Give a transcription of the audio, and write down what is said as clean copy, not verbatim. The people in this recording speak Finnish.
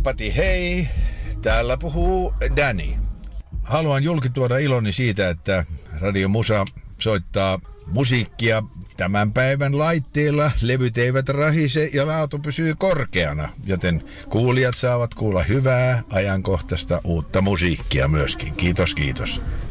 Heipati hei, täällä puhuu Danny. Haluan julkituoda iloni siitä, että Radio Musa soittaa musiikkia tämän päivän laitteilla. Levyt eivät rahise ja laatu pysyy korkeana, joten kuulijat saavat kuulla hyvää, ajankohtaista, uutta musiikkia myöskin. Kiitos, kiitos.